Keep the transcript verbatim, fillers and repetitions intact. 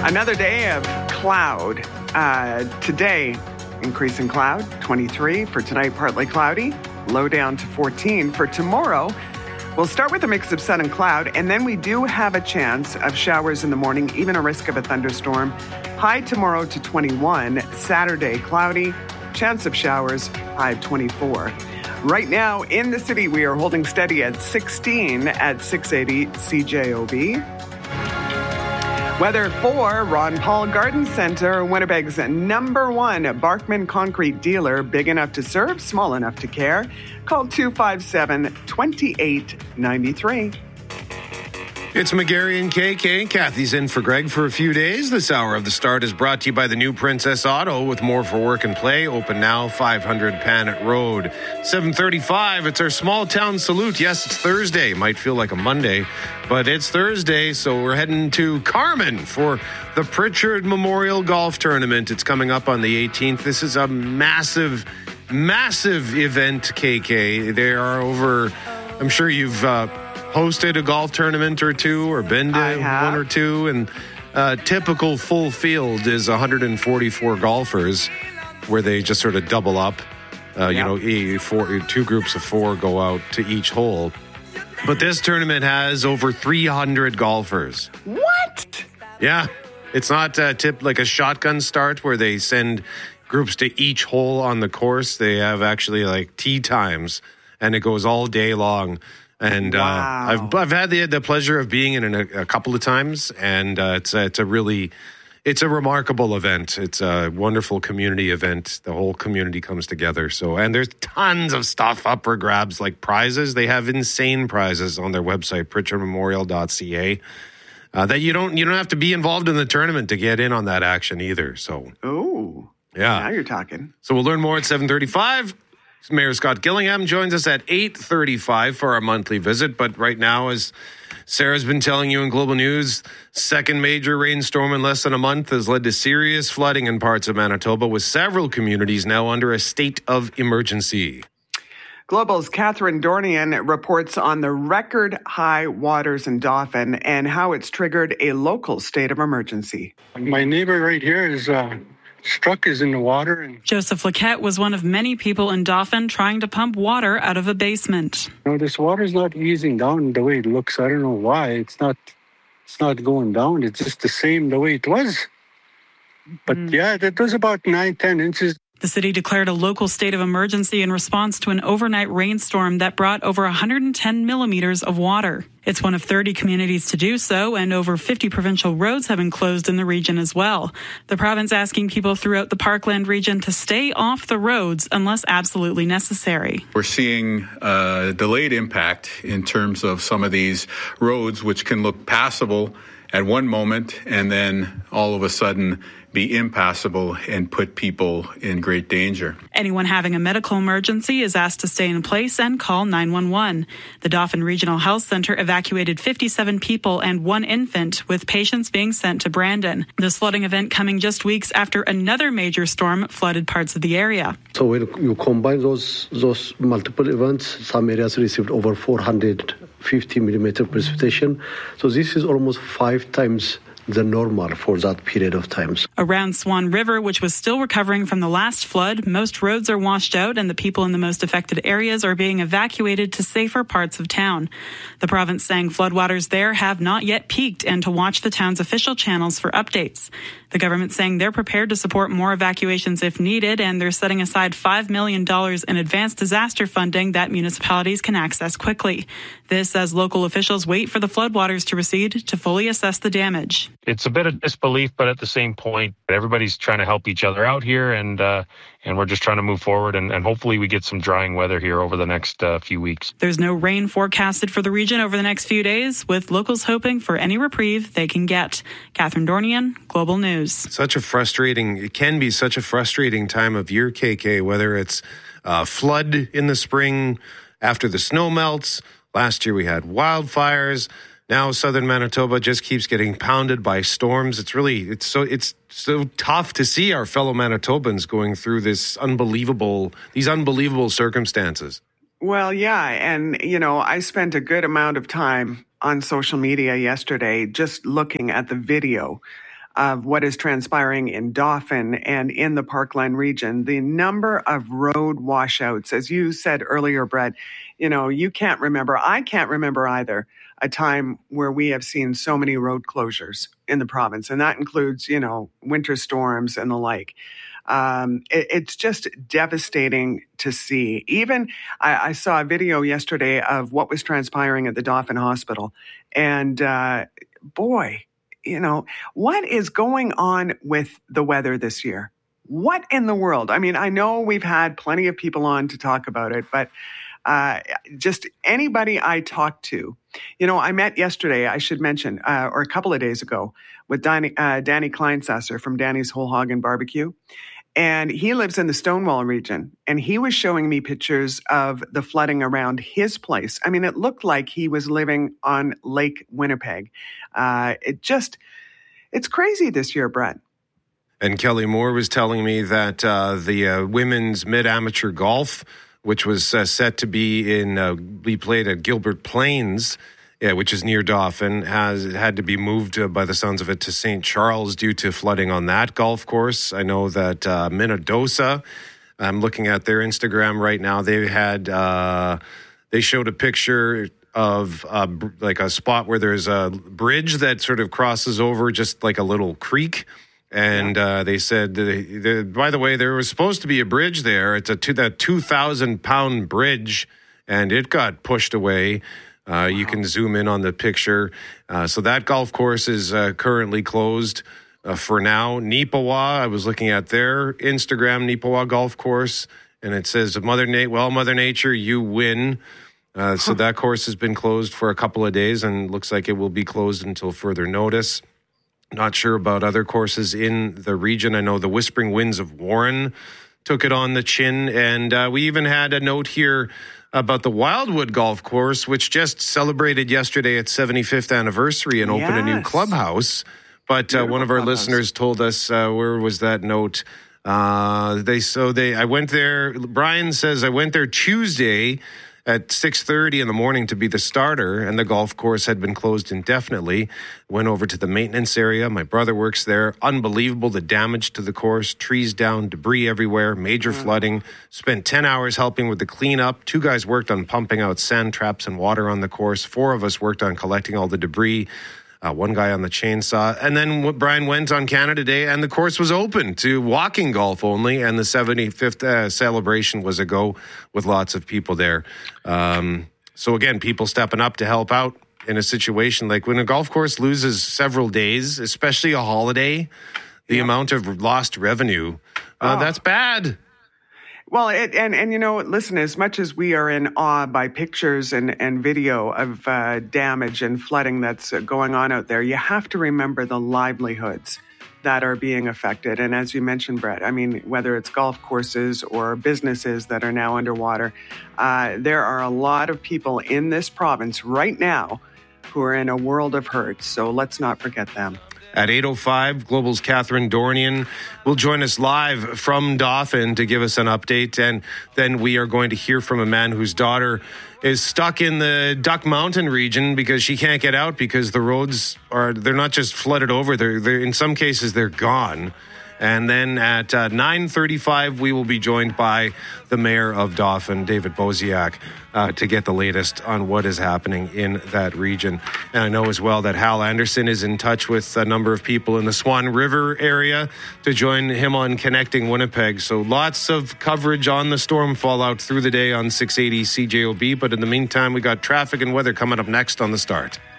Another day of cloud. Uh, today, increasing cloud, twenty-three. For tonight, partly cloudy, low down to fourteen. For tomorrow, we'll start with a mix of sun and cloud, and then we do have a chance of showers in the morning, even a risk of a thunderstorm. High tomorrow to twenty-one. Saturday, cloudy, chance of showers, high of twenty-four. Right now in the city, we are holding steady at sixteen at six eighty C J O B. Weather for Ron Paul Garden Center, Winnipeg's number one Barkman concrete dealer, big enough to serve, small enough to care. Call two five seven, two eight nine three. It's McGarry and K K. Kathy's in for Greg for a few days. This hour of The Start is brought to you by the new Princess Auto with more for work and play. Open now, five hundred Panet Road. seven thirty-five, it's our small town salute. Yes, it's Thursday. Might feel like a Monday, but it's Thursday, so we're heading to Carman for the Pritchard Memorial Golf Tournament. It's coming up on the eighteenth. This is a massive, massive event, K K. There are over, I'm sure you've... Uh, hosted a golf tournament or two or been to one or two, and uh, typical full field is one hundred forty-four golfers where they just sort of double up. Uh, yep. You know, e- four, two groups of four go out to each hole. But this tournament has over three hundred golfers. What? Yeah. It's not uh, tip like a shotgun start where they send groups to each hole on the course. They have actually like tee times, and it goes all day long. And wow. uh, I've I've had the the pleasure of being in it a, a couple of times, and uh, it's a, it's a really it's a remarkable event. It's a wonderful community event. The whole community comes together. So, and there's tons of stuff up for grabs, like prizes. They have insane prizes on their website, pritchard memorial dot c a. Uh, that you don't you don't have to be involved in the tournament to get in on that action either. So, oh, yeah, now you're talking. So we'll learn more at seven thirty-five. Mayor Scott Gillingham joins us at eight thirty-five for our monthly visit. But right now, as Sarah's been telling you in Global News, second major rainstorm in less than a month has led to serious flooding in parts of Manitoba, with several communities now under a state of emergency. Global's Catherine Dornian reports on the record high waters in Dauphin and how it's triggered a local state of emergency. My neighbor right here is... Uh Struck is in the water. And Joseph Laquette was one of many people in Dauphin trying to pump water out of a basement. You know, this water's not easing down the way it looks. I don't know why. It's not it's not going down. It's just the same the way it was. But mm. yeah, that was about nine, ten inches. The city declared a local state of emergency in response to an overnight rainstorm that brought over one hundred ten millimeters of water. It's one of thirty communities to do so, and over fifty provincial roads have been closed in the region as well. The province asking people throughout the Parkland region to stay off the roads unless absolutely necessary. We're seeing a delayed impact in terms of some of these roads, which can look passable at one moment and then all of a sudden be impassable and put people in great danger. Anyone having a medical emergency is asked to stay in place and call nine one one. The Dauphin Regional Health Centre evacuated fifty-seven people and one infant, with patients being sent to Brandon. This flooding event coming just weeks after another major storm flooded parts of the area. So when you combine those those multiple events, some areas received over four hundred fifty millimeter precipitation. So this is almost five times the normal for that period of times. Around Swan River, which was still recovering from the last flood, most roads are washed out and the people in the most affected areas are being evacuated to safer parts of town. The province saying floodwaters there have not yet peaked and to watch the town's official channels for updates. The government saying they're prepared to support more evacuations if needed, and they're setting aside five million dollars in advanced disaster funding that municipalities can access quickly. This as local officials wait for the floodwaters to recede to fully assess the damage. It's a bit of disbelief, but at the same point, everybody's trying to help each other out here, and uh, and we're just trying to move forward, and, and hopefully we get some drying weather here over the next uh, few weeks. There's no rain forecasted for the region over the next few days, with locals hoping for any reprieve they can get. Catherine Dornian, Global News. Such a frustrating, it can be such a frustrating time of year, K K, whether it's uh, flood in the spring after the snow melts. Last year we had wildfires. Now southern Manitoba just keeps getting pounded by storms. It's really, it's so, it's so tough to see our fellow Manitobans going through this unbelievable, these unbelievable circumstances. Well, yeah. And, you know, I spent a good amount of time on social media yesterday just looking at the video of what is transpiring in Dauphin and in the Parkland region. The number of road washouts, as you said earlier, Brett, you know, you can't remember, I can't remember either, a time where we have seen so many road closures in the province. And that includes, you know, winter storms and the like. Um, it, it's just devastating to see. Even I, I saw a video yesterday of what was transpiring at the Dauphin Hospital. And uh, boy, you know, what is going on with the weather this year? What in the world? I mean, I know we've had plenty of people on to talk about it, but uh, just anybody I talked to, you know, I met yesterday, I should mention, uh, or a couple of days ago, with Danny, uh, Danny Kleinsasser from Danny's Whole Hog and Barbecue. And he lives in the Stonewall region. And he was showing me pictures of the flooding around his place. I mean, it looked like he was living on Lake Winnipeg. Uh, it just, it's crazy this year, Brett. And Kelly Moore was telling me that uh, the uh, women's mid-amateur golf, which was uh, set to be in, uh, be played at Gilbert Plains, yeah, which is near Dauphin, has had to be moved, uh, by the sounds of it, to Saint Charles due to flooding on that golf course. I know that uh, Minnedosa, I'm looking at their Instagram right now, they had, uh, they showed a picture of uh, like a spot where there's a bridge that sort of crosses over just like a little creek. And uh, they said, they, they, by the way, there was supposed to be a bridge there. It's a two, that two thousand pound bridge, and it got pushed away. Uh, wow. You can zoom in on the picture. Uh, so that golf course is uh, currently closed uh, for now. Neepawa, I was looking at their Instagram, Neepawa Golf Course, and it says, Mother Na- well, Mother Nature, you win. Uh, so that course has been closed for a couple of days and looks like it will be closed until further notice. Not sure about other courses in the region. I know the Whispering Winds of Warren took it on the chin. And uh, we even had a note here about the Wildwood Golf Course, which just celebrated yesterday its seventy-fifth anniversary and opened yes. a new clubhouse. But uh, one of our clubhouse. listeners told us, uh, where was that note? Uh, they so they I went there. Brian says I went there Tuesday at six thirty in the morning to be the starter, and the golf course had been closed indefinitely. Went over to the maintenance area. My brother works there. Unbelievable, the damage to the course. Trees down, debris everywhere, major mm. flooding. Spent ten hours helping with the cleanup. Two guys worked on pumping out sand traps and water on the course. Four of us worked on collecting all the debris. Uh, one guy on the chainsaw. And then Brian went on Canada Day, and the course was open to walking golf only, and the seventy-fifth uh, celebration was a go with lots of people there. Um, so again, people stepping up to help out in a situation like when a golf course loses several days, especially a holiday, the yeah. amount of lost revenue, uh, oh. that's bad. Well, it, and, and, you know, listen, as much as we are in awe by pictures and, and video of uh, damage and flooding that's going on out there, you have to remember the livelihoods that are being affected. And as you mentioned, Brett, I mean, whether it's golf courses or businesses that are now underwater, uh, there are a lot of people in this province right now who are in a world of hurt. So let's not forget them. At eight oh five, Global's Catherine Dornian will join us live from Dauphin to give us an update. And then we are going to hear from a man whose daughter is stuck in the Duck Mountain region because she can't get out because the roads are, they're not just flooded over, they're, they're in some cases, they're gone. And then at uh, nine thirty-five, we will be joined by the mayor of Dauphin, David Boziak, uh, to get the latest on what is happening in that region. And I know as well that Hal Anderson is in touch with a number of people in the Swan River area to join him on Connecting Winnipeg. So lots of coverage on the storm fallout through the day on six eighty C J O B. But in the meantime, we got traffic and weather coming up next on The Start.